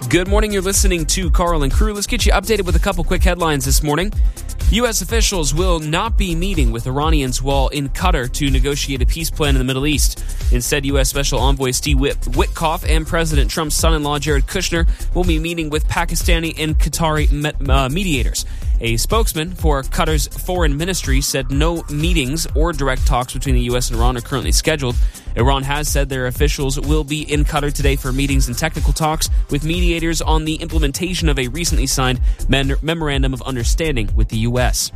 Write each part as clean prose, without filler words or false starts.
Good morning. You're listening to Carl and Crew. Let's get you updated with a couple quick headlines this morning. U.S. officials will not be meeting with Iranians while in Qatar to negotiate a peace plan in the Middle East. Instead, U.S. Special Envoy Steve Witkoff and President Trump's son-in-law Jared Kushner will be meeting with Pakistani and Qatari mediators. A spokesman for Qatar's foreign ministry said no meetings or direct talks between the U.S. and Iran are currently scheduled. Iran has said their officials will be in Qatar today for meetings and technical talks with mediators on the implementation of a recently signed memorandum of understanding with the U.S.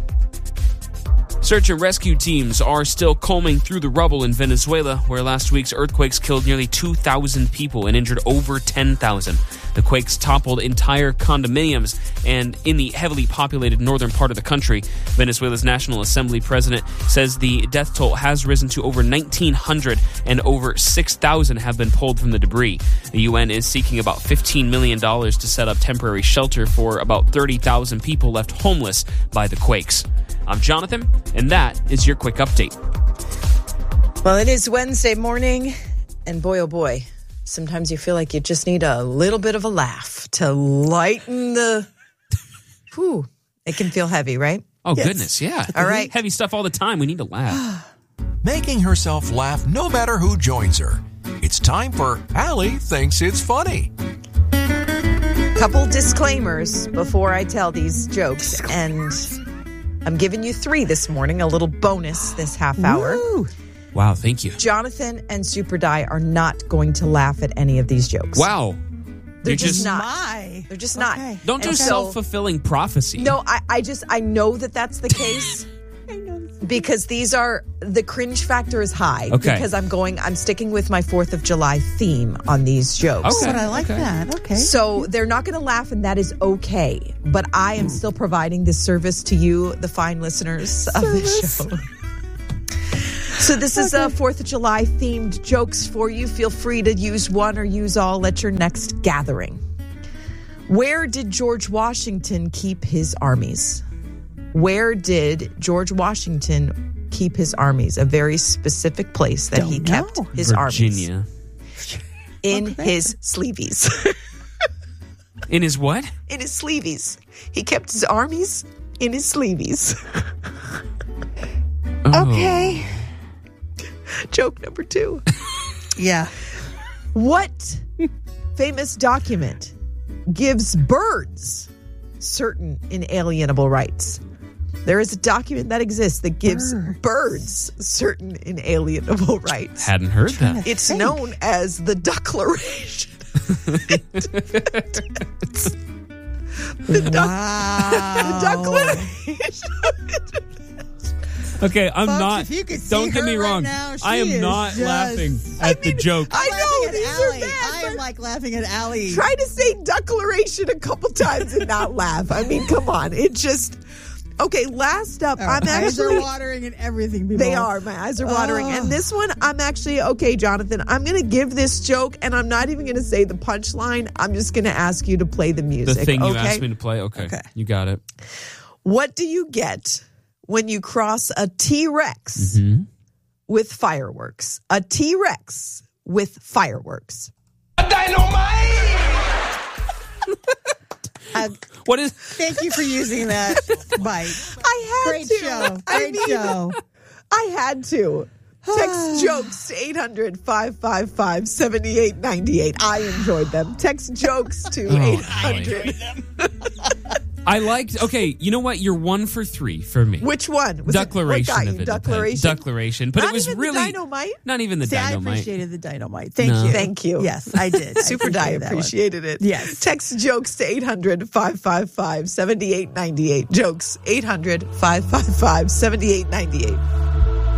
Search and rescue teams are still combing through the rubble in Venezuela, where last week's earthquakes killed nearly 2,000 people and injured over 10,000. The quakes toppled entire condominiums and in the heavily populated northern part of the country. Venezuela's National Assembly president says the death toll has risen to over 1,900 and over 6,000 have been pulled from the debris. The UN is seeking about $15 million to set up temporary shelter for about 30,000 people left homeless by the quakes. I'm Jonathan, and that is your quick update. Well, it is Wednesday morning, and boy, oh boy, sometimes you feel like you just need a little bit of a laugh to lighten the... Whew, it can feel heavy, right? Oh, yes. Goodness, yeah. All right. Heavy stuff all the time. We need to laugh. Making herself laugh no matter who joins her. It's time for Allie Thinks It's Funny. Couple disclaimers before I tell these jokes, and I'm giving you 3 this morning, a little bonus this half hour. Woo. Wow, thank you. Jonathan and Super Die are not going to laugh at any of these jokes. Wow. They're just not. They're just not. Don't do self-fulfilling prophecy. No, I know that that's the case. I know. Because the cringe factor is high. Okay. Because I'm sticking with my 4th of July theme on these jokes. Okay. But I like that. Okay. So they're not going to laugh, and that is okay. But I am still providing this service to you, the fine listeners of the show. So this is 4th of July themed jokes for you. Feel free to use one or use all at your next gathering. Where did George Washington keep his armies? Where did George Washington keep his armies? A very specific place that he kept his Virginia. armies. In his sleeveys. In his what? In his sleeveys. He kept his armies in his sleeveys. Okay. Joke number 2. Yeah. What famous document gives birds certain inalienable rights? There is a document that exists that gives birds certain inalienable rights. Hadn't heard that. It's known as the Declaration. The Declaration. Okay, I'm Folks, not. if you could see don't get her me right wrong. now, I am not laughing at the joke. I know these are bad. I am like laughing at Allie. Try to say Declaration a couple times and not laugh. I mean, come on. It just... Okay, last up, I'm actually... eyes are watering and everything, people. They are. My eyes are watering. And this one, I'm actually... Okay, Jonathan, I'm going to give this joke, and I'm not even going to say the punchline. I'm just going to ask you to play the music. The thing you asked me to play? Okay. You got it. What do you get when you cross a T-Rex with fireworks? A T-Rex with fireworks. A dynamite! What is? Thank you for using that bite. I had Great to. show. Great show. I had to. Text jokes to 800-555-7898. I enjoyed them. Text jokes to 800. I liked. Okay, you know what? You're 1 for 3 for me. Which one? Was Declaration it, of Independence. Declaration. But Not it was even really the dynamite. Not even the See, I dynamite. appreciated the dynamite. Thank No. you. Thank you. Yes, I did. Super Die appreciated it. Yes. Text jokes to 800-555-7898. Jokes 800-555-7898.